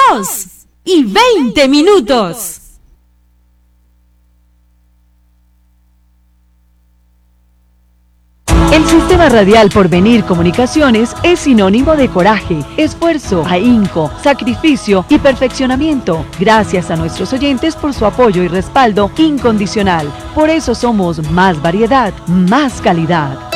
2:20. El Sistema Radial Porvenir Comunicaciones es sinónimo de coraje, esfuerzo, ahínco, sacrificio y perfeccionamiento. Gracias a nuestros oyentes por su apoyo y respaldo incondicional. Por eso somos más variedad, más calidad.